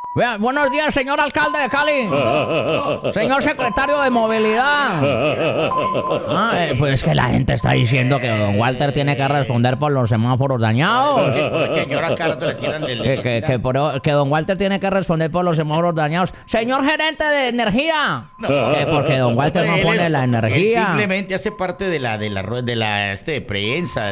Buenos días, señor alcalde de Cali. Señor secretario de movilidad. Pues es que la gente está diciendo que don Walter tiene que responder por los semáforos dañados. Señor alcalde, Que don Walter tiene que responder por los semáforos dañados. Señor gerente de energía. Porque don Walter no pone la energía. Él simplemente hace parte de la prensa,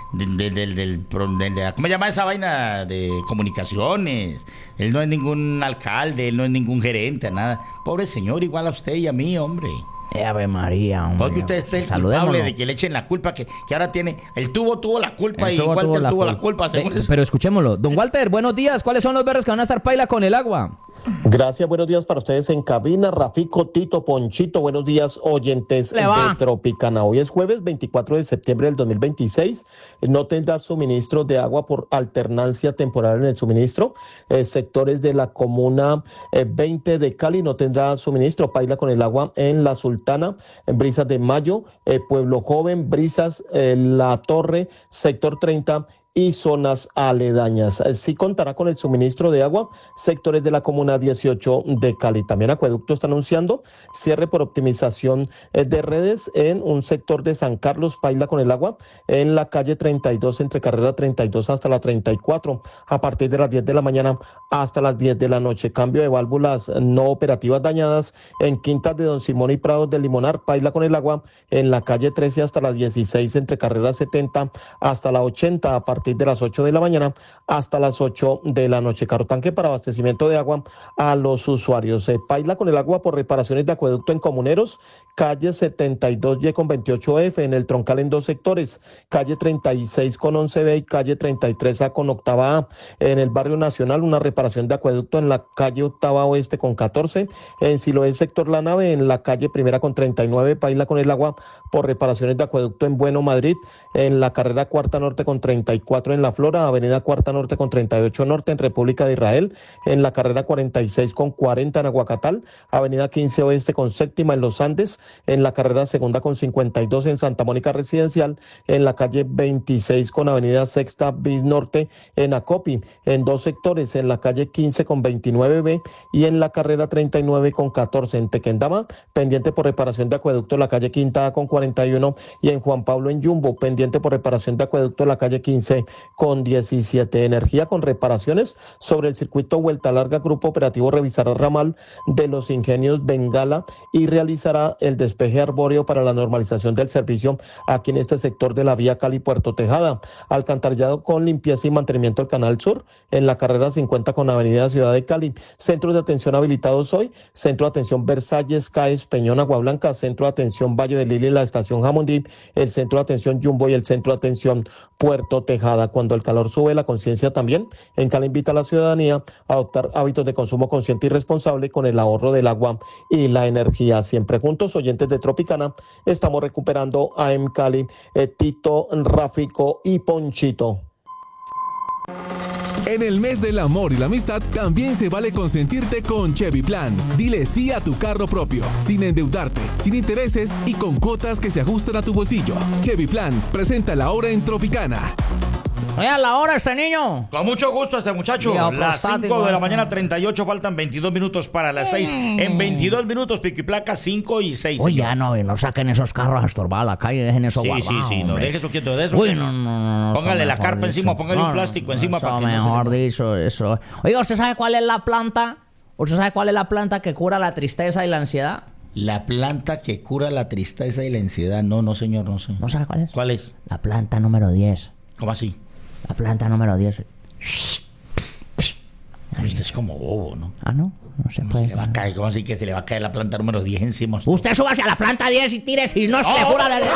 ¿cómo se llama esa vaina? De comunicaciones. Él no es ningún alcalde, él no es ningún gerente, nada. Pobre señor, igual a usted y a mí, hombre. Ave María, hombre. Porque usted es el culpable de que le echen la culpa, que ahora tiene... El tubo tuvo la culpa y Walter tuvo la culpa. Pero escuchémoslo. Don Walter, buenos días. ¿Cuáles son los berres que van a estar paila con el agua? Gracias, buenos días para ustedes en cabina. Rafico, Tito, Ponchito, buenos días, oyentes de Tropicana. Hoy es jueves 24 de septiembre del 2026. No tendrá suministro de agua por alternancia temporal en el suministro. Sectores de la comuna 20 de Cali no tendrá suministro. Paila con el agua en La Sultana, en Brisas de Mayo, Pueblo Joven, Brisas, La Torre, sector 30 y zonas aledañas. Sí contará con el suministro de agua sectores de la comuna 18 de Cali. También Acueducto está anunciando cierre por optimización de redes en un sector de San Carlos. Paila con el agua en la calle 32 entre carrera 32 hasta la 34 a partir de las 10 de la mañana hasta las 10 de la noche. Cambio de válvulas no operativas dañadas en Quintas de Don Simón y Prados del Limonar. Paila con el agua en la calle 13 hasta las 16 entre carrera 70 hasta la 80 a partir de las 8 de la mañana hasta las 8 de la noche. Carro tanque para abastecimiento de agua a los usuarios. Paila con el agua por reparaciones de acueducto en Comuneros, calle 72Y con 28F en el Troncal en dos sectores, calle 36 con 11B y calle 33A con 8A. En el barrio Nacional, una reparación de acueducto en la calle 8A Oeste con 14, en Siloé sector La Nave, en la calle Primera con 39, Paila con el agua por reparaciones de acueducto en Bueno Madrid, en la carrera Cuarta Norte con 34 en La Flora, avenida Cuarta Norte con 38 Norte en República de Israel, en la carrera 46 con 40 en Aguacatal, avenida 15 Oeste con séptima en Los Andes, en la carrera segunda con 52 en Santa Mónica Residencial, en la calle 26 con avenida Sexta bis Norte en Acopi, en dos sectores, en la calle 15 con 29B y en la carrera 39 con 14 en Tequendama, pendiente por reparación de acueducto la calle Quinta A con 41 y en Juan Pablo en Yumbo, pendiente por reparación de acueducto la calle 15 con 17. Energía con reparaciones sobre el circuito Vuelta Larga. Grupo Operativo revisará el ramal de Los Ingenios Bengala y realizará el despeje arbóreo para la normalización del servicio aquí en este sector de la vía Cali-Puerto Tejada. Alcantarillado con limpieza y mantenimiento del Canal Sur en la carrera 50 con avenida Ciudad de Cali. Centros de atención habilitados hoy: Centro de Atención Versalles, CAES, Peñón, Agua Blanca, Centro de Atención Valle de Lili, la Estación Jamundí, el Centro de Atención Jumbo y el Centro de Atención Puerto Tejada. Cuando el calor sube, la conciencia también. En Cali invita a la ciudadanía a adoptar hábitos de consumo consciente y responsable con el ahorro del agua y la energía. Siempre juntos, oyentes de Tropicana, estamos recuperando AM Cali, Tito, Rafico y Ponchito. En el mes del amor y la amistad también se vale consentirte con Chevy Plan. Dile sí a tu carro propio, sin endeudarte, sin intereses y con cuotas que se ajustan a tu bolsillo. Chevy Plan, presenta la hora en Tropicana. Oiga, la hora este niño. Con mucho gusto este muchacho. Las 5 de la mañana 38, faltan 22 minutos para las 6. En 22 minutos, pico y placa 5 y 6. Oye, ya no saquen esos carros a estorbar a la calle, dejen eso guardado. Sí, no deje eso quieto de eso. Uy, no. Póngale la carpa encima, póngale un plástico encima para que mejor dicho, eso. Oiga, ¿usted sabe cuál es la planta? ¿Usted sabe cuál es la planta que cura la tristeza y la ansiedad? La planta que cura la tristeza y la ansiedad. No, señor, no sé. ¿No sabe cuál es? ¿Cuál es? La planta número 10. ¿Cómo así? La planta número 10. Usted es como bobo, ¿no? Ah, ¿no? No se puede. Se le va a caer, ¿cómo así que se le va a caer la planta número 10 encima? Usted súbase a la planta 10 y tire, si no, le jura la...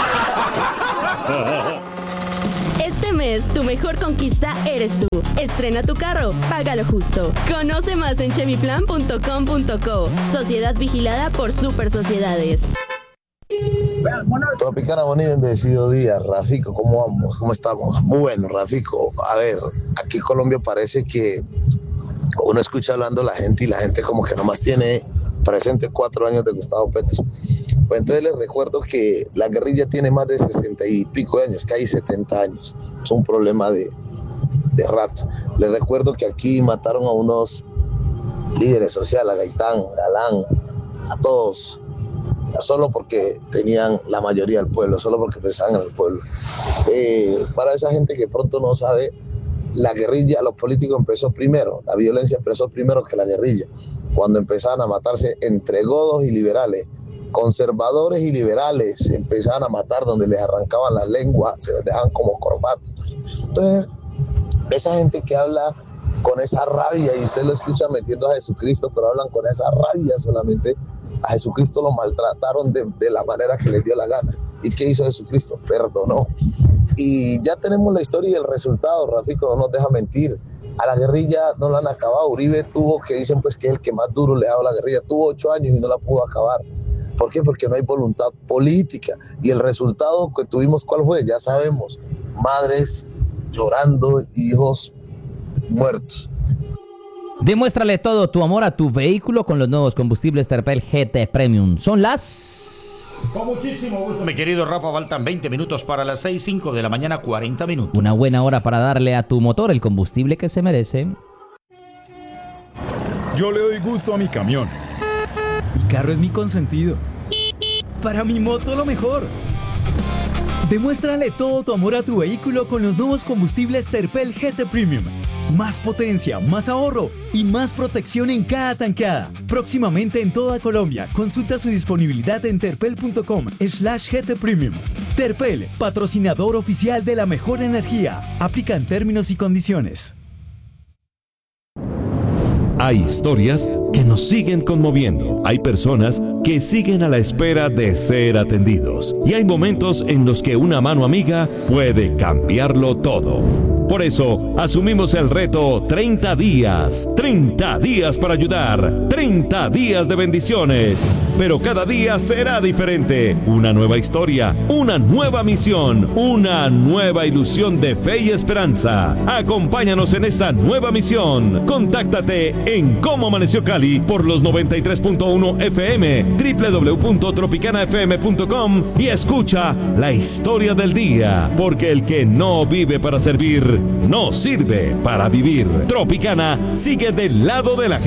Este mes, tu mejor conquista eres tú. Estrena tu carro, págalo justo. Conoce más en chevyplan.com.co. Sociedad vigilada por Super Sociedades. Tropicana, buen y bendecido día. Rafico, ¿cómo vamos? ¿Cómo estamos? Bueno, Rafico, a ver, aquí en Colombia parece que uno escucha hablando a la gente y la gente como que nomás tiene presente 4 años de Gustavo Petro. Pues entonces les recuerdo que la guerrilla tiene más de 60 y pico de años, que hay 70 años. Es un problema de rato. Les recuerdo que aquí mataron a unos líderes sociales, a Gaitán, Galán, a todos, solo porque tenían la mayoría del pueblo, solo porque pensaban en el pueblo. Para esa gente que pronto no sabe, la guerrilla, los políticos empezó primero, la violencia empezó primero que la guerrilla, cuando empezaban a matarse entre godos y liberales, conservadores y liberales, empezaban a matar donde les arrancaban la lengua, se les dejaban como corbatas. Entonces, esa gente que habla con esa rabia, y usted lo escucha metiendo a Jesucristo, pero hablan con esa rabia solamente, a Jesucristo lo maltrataron de la manera que les dio la gana. ¿Y qué hizo Jesucristo? Perdonó. Y ya tenemos la historia y el resultado. Rafico no nos deja mentir. A la guerrilla no la han acabado. Uribe tuvo, que dicen pues que es el que más duro le ha dado a la guerrilla, tuvo 8 años y no la pudo acabar. ¿Por qué? Porque no hay voluntad política. Y el resultado que tuvimos, ¿cuál fue? Ya sabemos. Madres llorando, hijos muertos. Demuéstrale todo tu amor a tu vehículo con los nuevos combustibles Terpel GT Premium. Son las... Con muchísimo gusto, mi querido Rafa, faltan 20 minutos para las 6:05 de la mañana, 40 minutos. Una buena hora para darle a tu motor el combustible que se merece. Yo le doy gusto a mi camión. Mi carro es mi consentido. Para mi moto lo mejor. Demuéstrale todo tu amor a tu vehículo con los nuevos combustibles Terpel GT Premium. Más potencia, más ahorro y más protección en cada tanqueada. Próximamente en toda Colombia. Consulta su disponibilidad en terpel.com/GT Premium. Terpel, patrocinador oficial de la mejor energía. Aplican términos y condiciones. Hay historias que nos siguen conmoviendo. Hay personas que siguen a la espera de ser atendidos. Y hay momentos en los que una mano amiga puede cambiarlo todo. Por eso, asumimos el reto 30 días. 30 días para ayudar. 30 días de bendiciones. Pero cada día será diferente. Una nueva historia, una nueva misión, una nueva ilusión de fe y esperanza. Acompáñanos en esta nueva misión. Contáctate en Cómo Amaneció Cali por los 93.1 FM, www.tropicanafm.com y escucha la historia del día. Porque el que no vive para servir, no sirve para vivir. Tropicana sigue del lado de la gente.